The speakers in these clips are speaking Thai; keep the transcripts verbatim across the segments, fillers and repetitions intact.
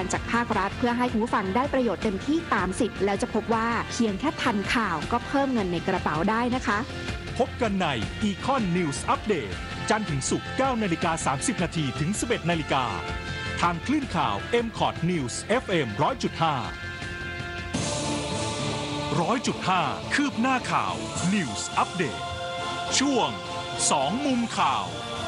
การจากภาครัฐเพื่อให้คุณผู้ฟังได้ประโยชน์เต็มที่ตามสิทธิ์แล้วจะพบว่าเพียงแค่ทันข่าวก็เพิ่มเงินในกระเป๋าได้นะคะพบกันใน Econ News Update จันทร์ถึงศุกร์ เก้านาฬิกาสามสิบนาทีถึง สิบเอ็ดนาฬิกาทางคลื่นข่าว เอ็ม คอร์ด News เอฟ เอ็ม หนึ่งร้อยจุดห้า หนึ่งร้อยจุดห้า คืบหน้าข่าว News Update ช่วงสองมุมข่าว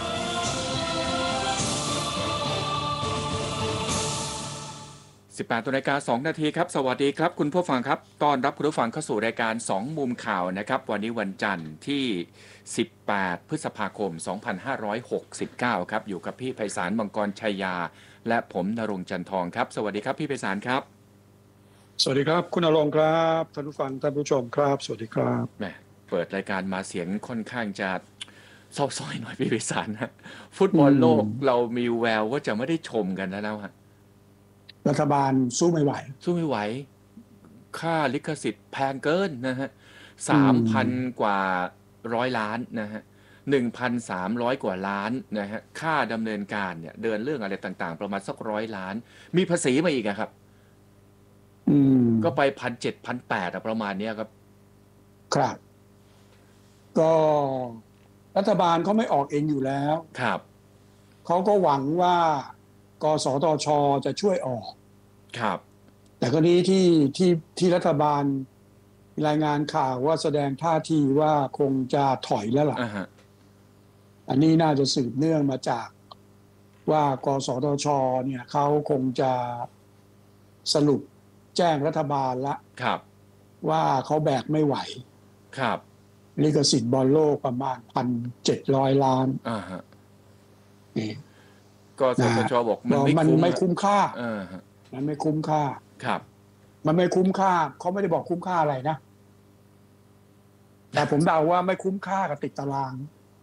สิบแปดนาฬิกาสองนาทีครับสวัสดีครับคุณผู้ฟังครับต้อนรับคุณผู้ฟังเข้าสู่รายการสองมุมข่าวนะครับวันนี้วันจันทร์ที่สิบแปดพฤษภาคมสองพันห้าร้อยหกสิบเก้าครับอยู่กับพี่ไพศาลมังกรชัยยาและผมณรงค์จันทองครับสวัสดีครับพี่ไพศาลครับสวัสดีครับคุณณรงค์ครับท่านผู้ฟังท่านผู้ชมครับสวัสดีครับแหมเปิดรายการมาเสียงค่อนข้างจะเศร้าส้อยหน่อยพี่ไพศาลนะฟุตบอลโลกเรามีแววว่าจะไม่ได้ชมกันแล้วนะฮะรัฐบาลสู้ไม่ไหวสู้ไม่ไหวค่าลิขสิทธิ์แพงเกินนะฮะสามพันกว่าร้อยล้านนะฮะหนึ่งพันสามร้อยกว่าล้านนะฮะค่าดำเนินการเนี่ยเดินเรื่องอะไรต่างๆประมาณสักร้อยล้านมีภาษีมาอีกครับอืมก็ไปพันเจ็ดพันแปดอะประมาณนี้ครับครับก็รัฐบาลเขาไม่ออกเองอยู่แล้วครับเขาก็หวังว่ากสทช.จะช่วยออกครับแต่กรณีที่ที่ที่รัฐบาลรายงานข่าวว่าแสดงท่าทีว่าคงจะถอยแล้วล่ะ uh-huh. อันนี้น่าจะสืบเนื่องมาจากว่ากสทช.เนี่ยเขาคงจะสรุปแจ้งรัฐบาลละครับว่าเขาแบกไม่ไหวครับลิขสิทธิ์บอลโลกประมาณ หนึ่งพันเจ็ดร้อย ล้านอ่าฮะนี่ก็สทช.บอกมันไม่มันไม่คุ้มค่าเออมันไม่คุ้มค่าครับมันไม่คุ้มค่าเขาไม่ได้บอกคุ้มค่าอะไรนะแต่ผมเดาว่าไม่คุ้มค่ากับติดตาราง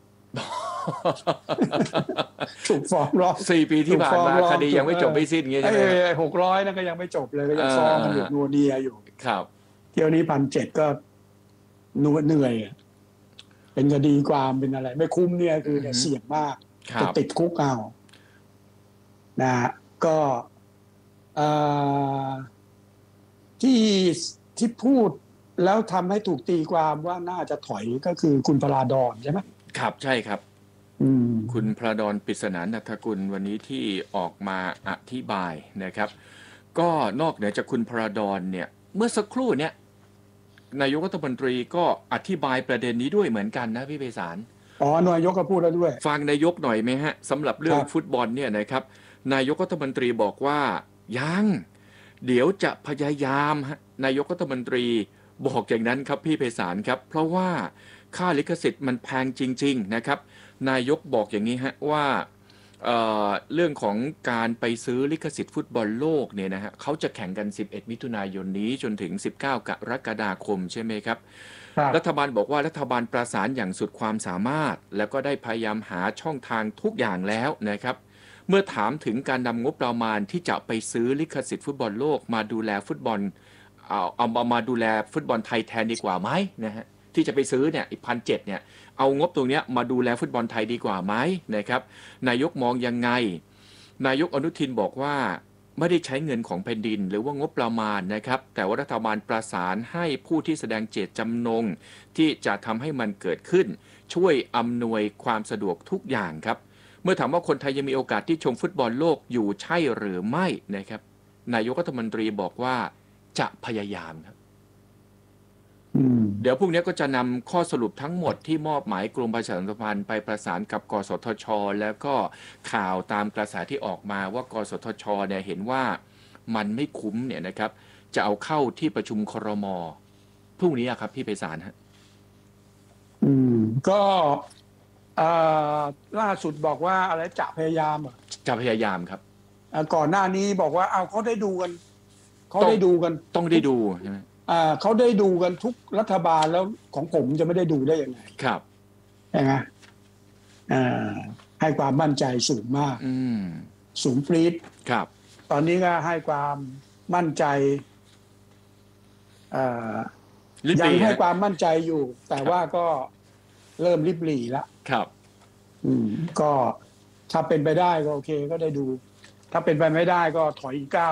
ถูกฟ้องร้องสี่ปีที่ผ่านมาคดียังไม่จบไม่สิ้นอย่างเงี้ยใช่ไหมหกร้อยนั่นก็ยังไม่จบเลยก็ยังฟ้องกันอยู่นัวเนียอยู่ครับเที่ยวนี้พันเจ็ดก็เหนื่อยเป็นคดีความเป็นอะไรไม่คุ้มเนี่ยคือเนี่ยเสี่ยงมากจะติดคุกเอานะก็ที่ที่พูดแล้วทำให้ถูกตีความว่าน่าจะถอยก็คือคุณพราดอนใช่ไหมครับใช่ครับคุณพราดอนปริศนาณัฐกุลวันนี้ที่ออกมาอธิบายนะครับก็นอกเหนือจากคุณพราดอนเนี่ยเมื่อสักครู่เนี่ยนายกรัฐมนตรีก็อธิบายประเด็นนี้ด้วยเหมือนกันนะพี่ไพศาลอ๋อนายกก็พูดแล้วด้วยฟังนายกหน่อยไหมฮะสำหรับเรื่องฟุตบอลเนี่ยนะครับนายกรัฐมนตรีบอกว่ายังเดี๋ยวจะพยายามฮะนายกรัฐมนตรีบอกอย่างนั้นครับพี่ไพศาลครับเพราะว่าค่าลิขสิทธิ์มันแพงจริงๆนะครับนายกบอกอย่างนี้ฮะว่า เอ่อ เรื่องของการไปซื้อลิขสิทธิ์ฟุตบอลโลกเนี่ยนะฮะเขาจะแข่งกันสิบเอ็ดมิถุนายนนี้จนถึงสิบเก้ากรกฎาคมใช่ไหมครับรัฐบาลบอกว่ารัฐบาลประสานอย่างสุดความสามารถแล้วก็ได้พยายามหาช่องทางทุกอย่างแล้วนะครับเมื่อถามถึงการนำงบประมาณที่จะไปซื้อลิขสิทธิ์ฟุตบอลโลกมาดูแลฟุตบอลเอาเอามาดูแลฟุตบอลไทยแทนดีกว่าไหมนะฮะที่จะไปซื้อเนี่ยอีกพันเจ็ดเนี่ยเอางบตรงนี้มาดูแลฟุตบอลไทยดีกว่าไหมนะครับนายกมองยังไงนายกอนุทินบอกว่าไม่ได้ใช้เงินของแผ่นดินหรือว่างบประมาณนะครับแต่ว่ารัฐบาลประสานให้ผู้ที่แสดงเจตจำนงที่จะทำให้มันเกิดขึ้นช่วยอำนวยความสะดวกทุกอย่างครับเมื่อถามว่าคนไทยยังมีโอกาสที่ชมฟุตบอลโลกอยู่ใช่หรือไม่นะครับนายกรัฐมนตรีบอกว่าจะพยายามครับเดี๋ยวพรุ่งนี้ก็จะนำข้อสรุปทั้งหมดที่มอบหมายกรมประชาสัมพันธ์ไปประสานกับกสทช.แล้วก็ข่าวตามกระแสที่ออกมาว่ากสทช.เนี่ยเห็นว่ามันไม่คุ้มเนี่ยนะครับจะเอาเข้าที่ประชุมครม.พรุ่งนี้ครับพี่ไพศาลฮะอืมก็ล่าสุดบอกว่าอะไรจะพยายามอ่ะจะพยายามครับก่อนหน้านี้บอกว่าเอาเขาได้ดูกันเขาได้ดูกันต้องได้ดูใช่ไหมเขาได้ดูกันทุกรัฐบาลแล้วของผมจะไม่ได้ดูได้ยังไงครับใช่ไหมให้ความมั่นใจสูงมากสูงปรี๊ดครับตอนนี้ก็ให้ความมั่นใจยังให้ความมั่นใจอยู่ แต่ว่าก็เริ่มริบหรี่แล้วครับก็ถ้าเป็นไปได้ก็โอเคก็ได้ดูถ้าเป็นไปไม่ได้ก็ถอยอีกก้าว